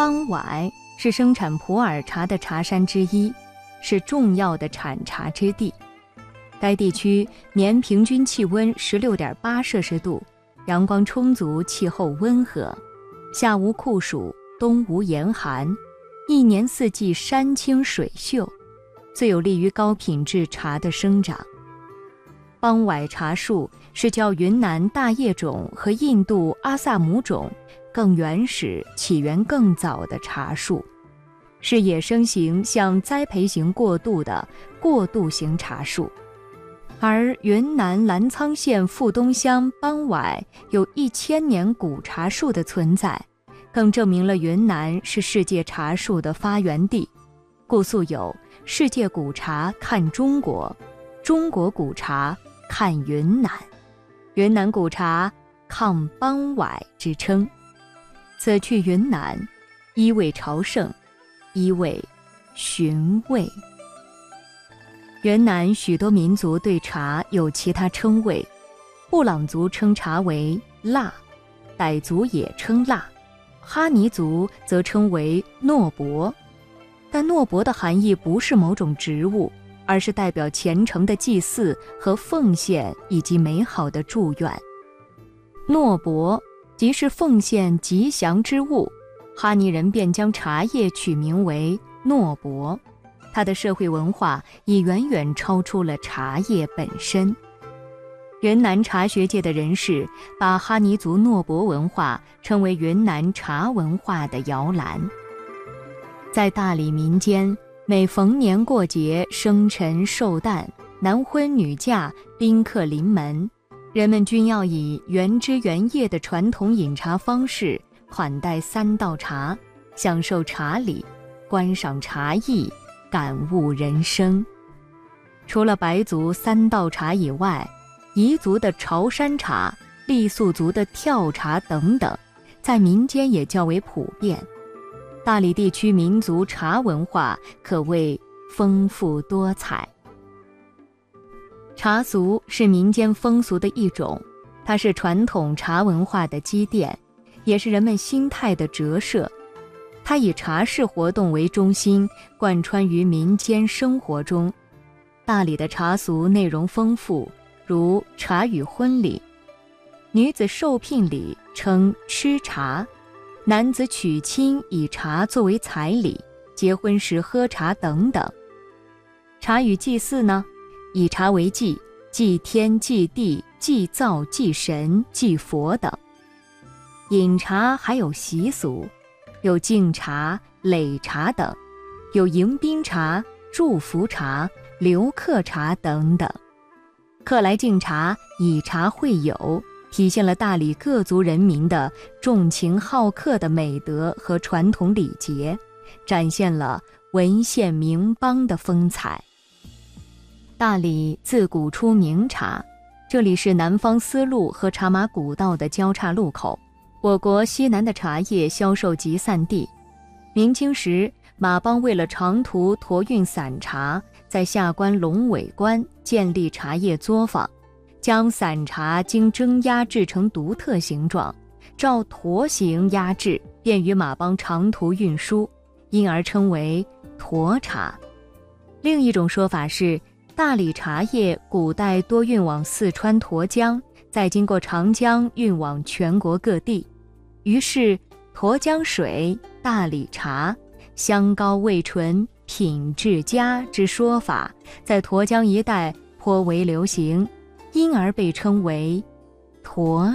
邦崴是生产普洱茶的茶山之一，是重要的产茶之地。该地区年平均气温 16.8 摄氏度，阳光充足，气候温和，夏无酷暑，冬无严寒，一年四季山清水秀，最有利于高品质茶的生长。邦崴茶树是较云南大叶种和印度阿萨姆种更原始、起源更早的茶树，是野生型向栽培型过渡的过渡型茶树。而云南澜沧县富东乡邦崴有1000年古茶树的存在，更证明了云南是世界茶树的发源地，故素有世界古茶看中国，中国古茶看云南，云南古茶抗邦崴之称。此去云南，一味朝圣，一味寻味。云南许多民族对茶有其他称谓，布朗族称茶为辣，傣族也称辣，哈尼族则称为诺泊。但诺泊的含义不是某种植物，而是代表虔诚的祭祀和奉献以及美好的祝愿。诺泊即是奉献吉祥之物，哈尼人便将茶叶取名为诺泊。它的社会文化已远远超出了茶叶本身。云南茶学界的人士把哈尼族诺泊文化称为云南茶文化的摇篮。在大理民间，每逢年过节，生辰寿诞，男婚女嫁，宾客临门，人们均要以原汁原叶的传统饮茶方式款待3道茶，享受茶礼，观赏茶艺，感悟人生。除了白族3道茶以外，彝族的潮山茶、傈僳族的跳茶等等，在民间也较为普遍。大理地区民族茶文化可谓丰富多彩。茶俗是民间风俗的一种，它是传统茶文化的积淀，也是人们心态的折射。它以茶事活动为中心，贯穿于民间生活中。大理的茶俗内容丰富，如茶与婚礼，女子受聘礼称吃茶，男子娶亲以茶作为彩礼，结婚时喝茶等等。茶与祭祀呢，以茶为祭，祭天祭地祭灶祭神祭佛等。饮茶还有习俗，有敬茶、垒茶等，有迎宾茶、祝福茶、留客茶等等。客来敬茶，以茶会友，体现了大理各族人民的重情好客的美德和传统礼节，展现了文献名邦的风采。大理自古出名茶，这里是南方丝路和茶马古道的交叉路口，我国西南的茶叶销售集散地。明清时，马帮为了长途驮运散茶，在下关龙尾关建立茶叶作坊，将散茶经蒸压制成独特形状，照驼形压制，便于马帮长途运输，因而称为驼茶。另一种说法是，大理茶叶古代多运往四川沱江，再经过长江运往全国各地，于是沱江水、大理茶，香高味醇，品质佳之说法在沱江一带颇为流行，因而被称为沱